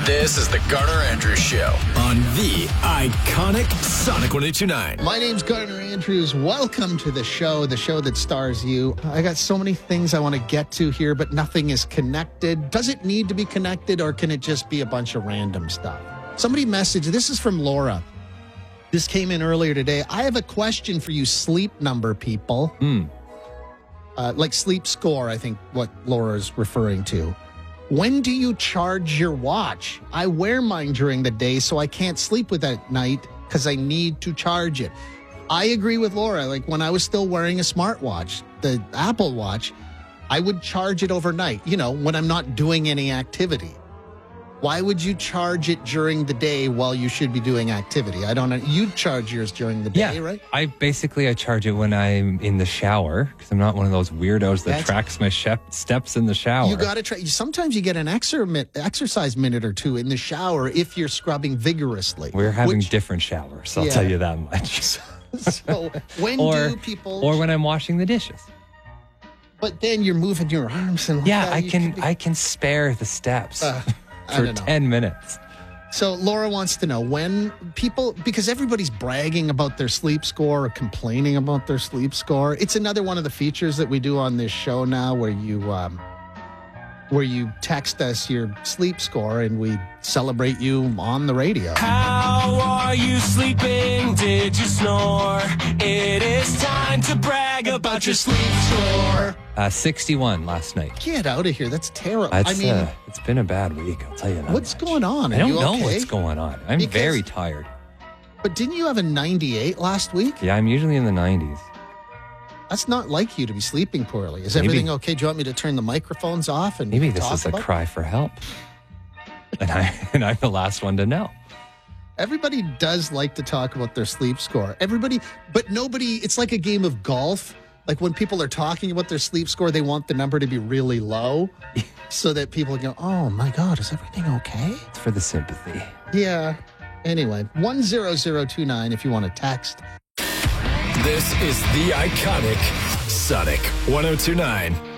This is the Garner Andrews Show on the iconic Sonic 102.9. My name's Garner Andrews. Welcome to the show that stars you. I got so many things I want to get to here, but nothing is connected. Does it need to be connected, or can it just be a bunch of random stuff? Somebody messaged, this is from Laura. This came in earlier today. I have a question for you sleep number people. Like sleep score, I think what Laura's referring to. When do you charge your watch? I wear mine during the day, so I can't sleep with it at night because I need to charge it. I agree with Laura. Like when I was still wearing a smartwatch, the Apple Watch, I would charge it overnight, when I'm not doing any activity. Why would you charge it during the day while you should be doing activity? I don't know. You charge yours during the day, right? I charge it when I'm in the shower because I'm not one of those weirdos that tracks my steps in the shower. You got to try. Sometimes you get an exercise minute or two in the shower if you're scrubbing vigorously. We're having different showers, I'll tell you that much. So when do people... Or when I'm washing the dishes. But then you're moving your arms and... I can spare the steps. For 10 minutes. So Laura wants to know when people, because everybody's bragging about their sleep score or complaining about their sleep score. It's another one of the features that we do on this show now where you text us your sleep score and we celebrate you on the radio. How are you sleeping? Did you snore? It is time to brag about your sleep score. 61 last night. Get out of here. That's terrible. It's been a bad week, I'll tell you that. What's going on? I don't know what's going on. I'm very tired. But didn't you have a 98 last week? Yeah, I'm usually in the 90s. That's not like you to be sleeping poorly. Is everything okay? Do you want me to turn the microphones off? And maybe this is a cry for help. And I'm the last one to know. Everybody does like to talk about their sleep score. But nobody, it's like a game of golf. Like when people are talking about their sleep score, they want the number to be really low so that people go, oh my God, is everything okay? It's for the sympathy. Yeah. Anyway, 10029 if you want to text. This is the iconic Sonic 102.9.